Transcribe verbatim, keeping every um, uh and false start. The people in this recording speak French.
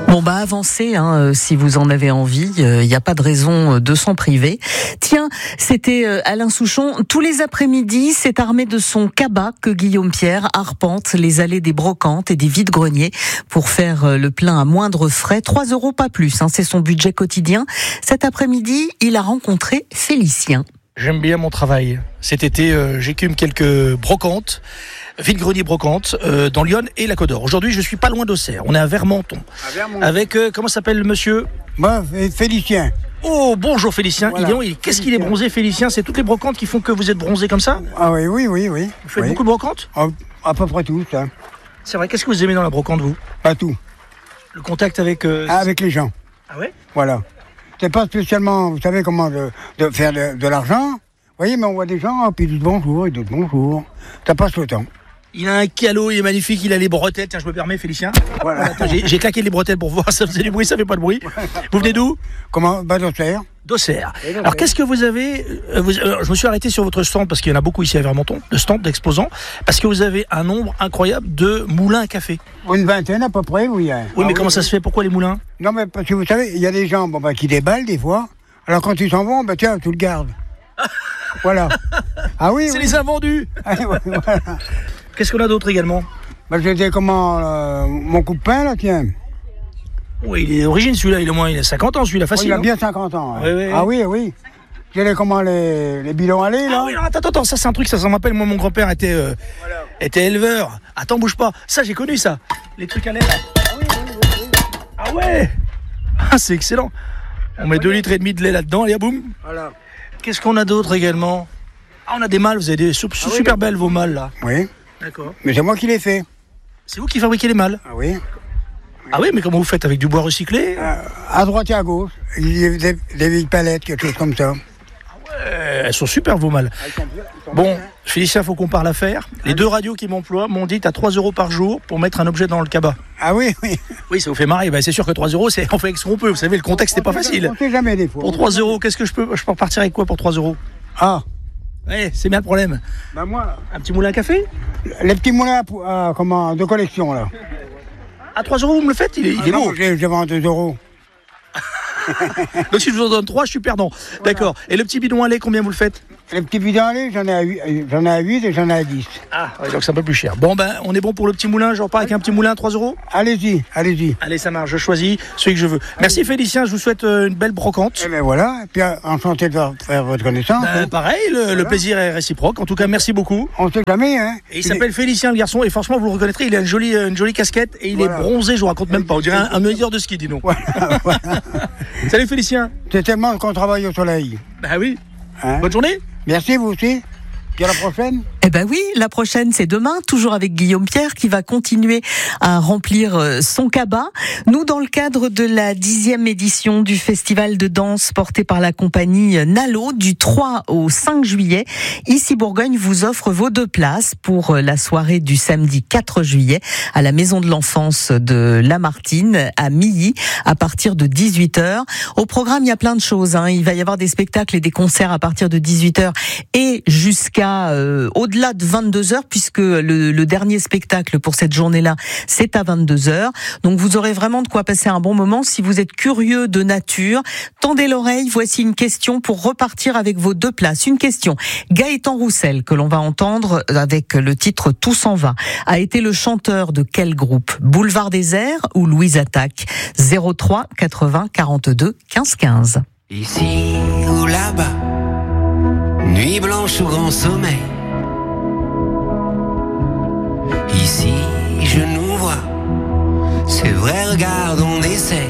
Bon bah avancez, hein, si vous en avez envie, il euh, n'y a pas de raison de s'en priver. Tiens, c'était euh, Alain Souchon. Tous les après-midi, c'est armé de son cabas que Guillaume Pierre arpente les allées des brocantes et des vides-greniers pour faire euh, le plein à moindre frais. trois euros pas plus, hein, c'est son budget quotidien. Cet après-midi, il a rencontré Félicien. J'aime bien mon travail. Cet été, euh, j'écume quelques brocantes, vide-grenier brocantes, euh, dans Lyon et la Côte d'Or. Aujourd'hui, je suis pas loin d'Auxerre. On est à Vermenton. À Vermenton. Avec, euh, comment s'appelle le monsieur ? Moi, Félicien. Oh, bonjour Félicien. Voilà. Il est où ? Qu'est-ce qu'il est bronzé, Félicien ? C'est toutes les brocantes qui font que vous êtes bronzé comme ça ? Ah oui, oui, oui, oui. Vous faites oui. beaucoup de brocantes ? À, à peu près tout, ça. C'est vrai. Qu'est-ce que vous aimez dans la brocante, vous ? Pas tout. Le contact avec... Euh... Ah, avec les gens. Ah ouais ? Voilà. C'est pas spécialement, vous savez comment, de, de faire de, de l'argent. Vous voyez, mais on voit des gens, puis ils disent bonjour, ils disent bonjour. Ça passe le temps. Il a un calot, il est magnifique, il a les bretelles. Tiens, je me permets, Félicien. Voilà. Attends, j'ai, j'ai claqué les bretelles pour voir, ça faisait du bruit, ça fait pas de bruit. Vous venez d'où ? Comment ? Bah, d'Auxerre. D'Auxerre. Alors, qu'est-ce que vous avez euh, vous, euh, Je me suis arrêté sur votre stand, parce qu'il y en a beaucoup ici à Vermenton, de stands d'exposants, parce que vous avez un nombre incroyable de moulins à café. Une vingtaine à peu près, oui. Hein. Oui, ah, mais oui, comment oui. ça se fait ? Pourquoi les moulins ? Non, mais parce que vous savez, il y a des gens bon, bah, qui déballent des fois. Alors, quand ils s'en vont, bah, tiens, tu le gardes. Voilà. Ah oui, C'est oui. les invendus. Ah, ouais, voilà. Qu'est-ce qu'on a d'autre également ? Bah, j'ai comment, euh, mon coup de pain, là, tiens. Oui, il est d'origine celui-là, il a moins, il a cinquante ans celui-là, Oh, facile. il a hein. bien cinquante ans. Hein. Oui, oui, oui. Ah oui, oui. J'ai les, comment, les, les bidons allés, là. Ah oui, non, attends, attends, ça c'est un truc, ça, ça m'appelle, moi mon grand-père était, euh, Voilà. était éleveur. Attends, bouge pas. Ça, j'ai connu ça. Les trucs à lait là. Ah oui, oui, oui, oui. Ah ouais. Ah, c'est excellent. On met deux litres et demi de lait là-dedans, allez, boum. Voilà. Qu'est-ce qu'on a d'autre également ? Ah, on a des mâles, vous avez des soupes Ah oui, super oui. belles vos mâles là. Oui, D'accord. mais c'est moi qui l'ai fait. C'est vous qui fabriquez les mâles ? Ah oui. Ah oui, mais comment vous faites ? Avec du bois recyclé ? Euh, à droite et à gauche. Il y a des, des vieilles palettes, quelque chose comme ça. Euh, elles sont super vos mâles. Bon, Félicien, faut qu'on parle affaires. Les deux radios qui m'emploient m'ont dit t'as trois euros par jour pour mettre un objet dans le cabas. Ah oui, oui. Oui, ça vous fait marrer. Ben, c'est sûr que trois euros, c'est, on fait avec ce qu'on peut. Vous savez, le contexte n'est pas facile. On sait jamais des fois. Pour trois euros, qu'est-ce que je peux, je peux repartir avec quoi pour trois euros ? Ah, Ouais, c'est bien le problème. ben moi, Un petit moulin à café ? les petits moulins pour- euh, comment, de collection, là. À trois euros, vous me le faites ? Il est, il Ah est non, beau. j'ai, j'ai vendu deux euros. Donc si je vous en donne trois, je suis perdant. D'accord. Et le petit bidon à lait, combien vous le faites ? Les petits bidons allés, j'en ai à huit, j'en ai à huit et j'en ai à dix. Ah, ouais, donc c'est un peu plus cher. Bon, ben, on est bon pour le petit moulin. Je repars avec un petit moulin à trois euros ? Allez-y, allez-y. Allez, ça marche. Je choisis celui que je veux. Merci Félicien. Je vous souhaite euh, une belle brocante. Et ben voilà, et puis euh, enchanté de faire, faire votre connaissance. Ben, hein. pareil, le, le plaisir est réciproque. En tout cas, merci beaucoup. On sait jamais, hein. Et il s'appelle Félicien, le garçon, et franchement, vous le reconnaîtrez, il a une jolie, une jolie casquette et il Voilà. est bronzé, je vous raconte même pas. On dirait un, un meilleur de ski, dis donc. Voilà, voilà. Salut Félicien. C'est tellement qu'on travaille au soleil. Bah oui. Hein. Bonne journée. Merci, vous aussi. Puis à la prochaine. Eh ben oui, la prochaine c'est demain, toujours avec Guillaume Pierre qui va continuer à remplir son cabas. Nous, dans le cadre de la dixième édition du festival de danse porté par la compagnie Nalo, du trois au cinq juillet, ici Bourgogne vous offre vos deux places pour la soirée du samedi quatre juillet à la Maison de l'Enfance de Lamartine à Milly à partir de dix-huit heures. Au programme, il y a plein de choses, hein. Il va y avoir des spectacles et des concerts à partir de dix-huit heures et jusqu'à euh, au-delà de vingt-deux heures, puisque le, le dernier spectacle pour cette journée-là, c'est à vingt-deux heures. Donc vous aurez vraiment de quoi passer un bon moment. Si vous êtes curieux de nature, tendez l'oreille, voici une question pour repartir avec vos deux places. Une question. Gaëtan Roussel, que l'on va entendre avec le titre Tout s'en va, a été le chanteur de quel groupe ? Boulevard Désert ou Louise Attaque ? zéro trois quatre-vingts quarante-deux quinze quinze. Ici ou là-bas, nuit blanche ou grand sommeil. Ici, je nous vois, c'est vrai, regarde, on essaie.